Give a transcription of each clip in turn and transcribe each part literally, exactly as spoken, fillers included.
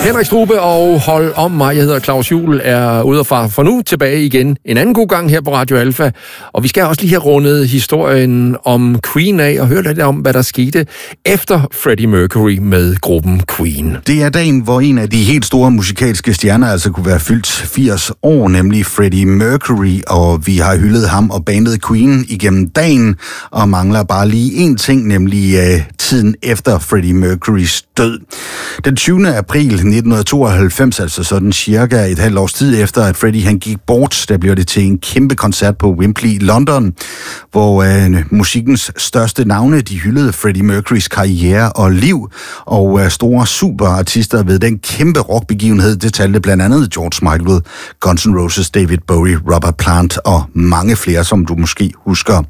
Henrik Strube og Hold om mig. Jeg hedder Claus Juhl, er ude og far for nu tilbage igen en anden god gang her på Radio Alfa. Og vi skal også lige have rundet historien om Queen af og høre lidt om, hvad der skete efter Freddie Mercury med gruppen Queen. Det er dagen, hvor en af de helt store musikalske stjerner altså kunne være fyldt firs år, nemlig Freddie Mercury, og vi har hyldet ham og bandet Queen igennem dagen, og mangler bare lige én ting, nemlig uh, tiden efter Freddie Mercurys død. Den tyvende april nitten tooghalvfems, altså sådan cirka et halvt års tid efter, at Freddie han gik bort, der blev det til en kæmpe koncert på Wembley i London, hvor uh, musikkens største navne, de hyldede Freddie Mercurys karriere og liv, og uh, store superartister ved den kæmpe rockbegivenhed, det talte blandt andet George Michael, Guns N' Roses, David Bowie, Robert Plant og mange flere, som du måske husker.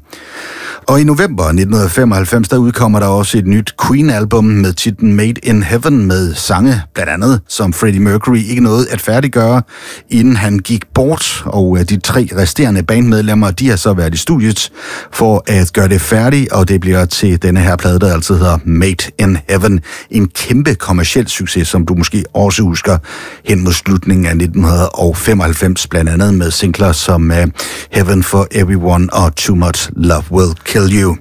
Og i november nitten femoghalvfems, der udkommer der også et nyt Queen-album med titlen Made in Heaven med sange, blandt andet, som Freddie Mercury ikke nåede at færdiggøre, inden han gik bort. Og de tre resterende bandmedlemmer, de har så været i studiet for at gøre det færdigt, og det bliver til denne her plade, der altid hedder Made in Heaven. En kæmpe kommerciel succes, som du måske også husker hen mod slutningen af nitten femoghalvfems, blandt andet med singler som uh, Heaven for Everyone og Too Much Love Will Kill You.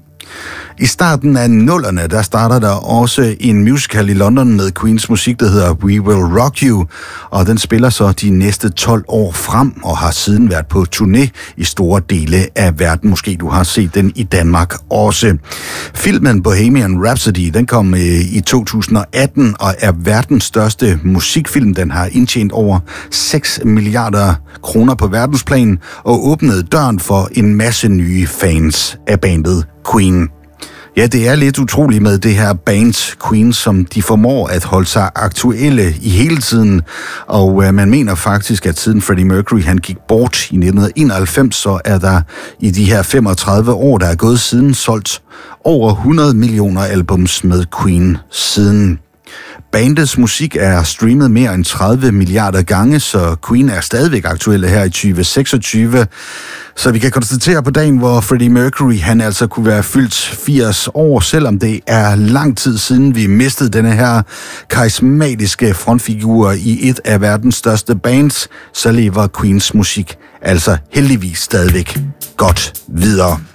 I starten af nullerne, der starter der også en musical i London med Queens musik, der hedder We Will Rock You, og den spiller så de næste tolv år frem, og har siden været på turné i store dele af verden. Måske du har set den i Danmark også. Filmen Bohemian Rhapsody, den kom i to tusind og atten, og er verdens største musikfilm. Den har indtjent over seks milliarder kroner på verdensplan, og åbnede døren for en masse nye fans af bandet Queen. Ja, det er lidt utroligt med det her band Queen, som de formår at holde sig aktuelle i hele tiden. Og øh, man mener faktisk, at siden Freddie Mercury han gik bort i nitten enoghalvfems, så er der i de her femogtredive år, der er gået siden, solgt over hundrede millioner albums med Queen siden. Bandets musik er streamet mere end tredive milliarder gange, så Queen er stadigvæk aktuelle her i tyve seksogtyve. Så vi kan konstatere på dagen, hvor Freddie Mercury han altså kunne være fyldt firs år, selvom det er lang tid siden vi mistede denne her karismatiske frontfigur i et af verdens største bands, så lever Queens musik altså heldigvis stadigvæk godt videre.